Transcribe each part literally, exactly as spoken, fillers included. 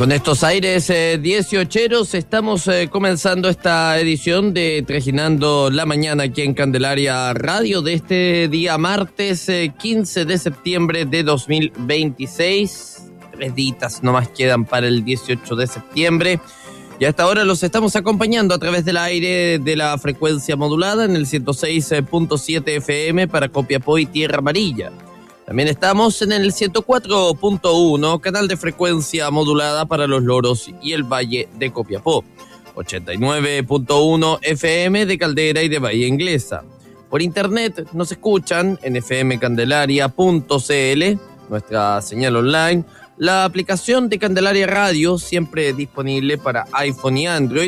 Con estos aires eh, dieciocheros estamos eh, comenzando esta edición de Trajinando la Mañana aquí en Candelaria Radio de este día martes eh, quince de septiembre de dos mil veintiséis. Tres días nomás quedan para el dieciocho de septiembre. Y a esta hora los estamos acompañando a través del aire de la frecuencia modulada en el ciento seis punto siete F M para Copiapó y Tierra Amarilla. También estamos en el ciento cuatro punto uno, canal de frecuencia modulada para Los Loros y el Valle de Copiapó. ochenta y nueve punto uno F M de Caldera y de Bahía Inglesa. Por internet nos escuchan en f m candelaria punto c l, nuestra señal online, la aplicación de Candelaria Radio, siempre disponible para iPhone y Android,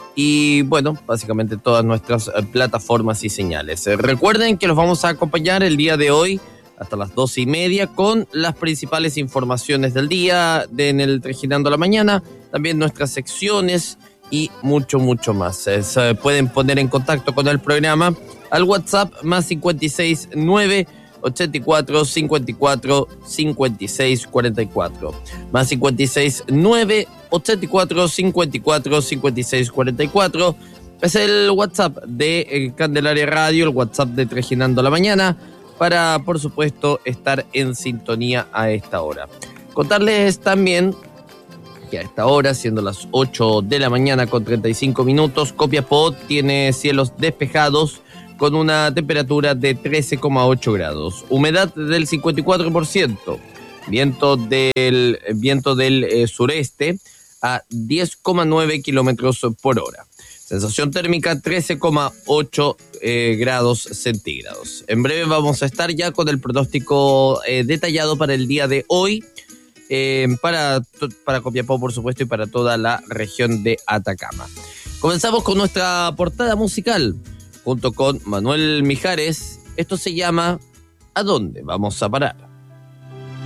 y bueno, básicamente todas nuestras plataformas y señales. Recuerden que los vamos a acompañar el día de hoy hasta las doce y media con las principales informaciones del día de, en el Trajinando la Mañana, también nuestras secciones y mucho, mucho más. Se pueden poner en contacto con el programa al WhatsApp más cincuenta y seis nueve ochenta y cuatro cincuenta y cuatro cincuenta y seis cuarenta y cuatro, más cincuenta y seis nueve ochenta y cuatro cincuenta y cuatro cincuenta y seis cuarenta y cuatro. Es el WhatsApp de Candelaria Radio, el WhatsApp de Trajinando la Mañana, para, por supuesto, estar en sintonía a esta hora. Contarles también que a esta hora, siendo las ocho de la mañana con treinta y cinco minutos, Copiapó tiene cielos despejados con una temperatura de trece coma ocho grados, humedad del cincuenta y cuatro por ciento, viento del, viento del eh, sureste a diez coma nueve kilómetros por hora. Sensación térmica trece coma ocho eh, grados centígrados. En breve vamos a estar ya con el pronóstico eh, detallado para el día de hoy, eh, para, para Copiapó, por supuesto, y para toda la región de Atacama. Comenzamos con nuestra portada musical, junto con Manuel Mijares. Esto se llama ¿A dónde vamos a parar?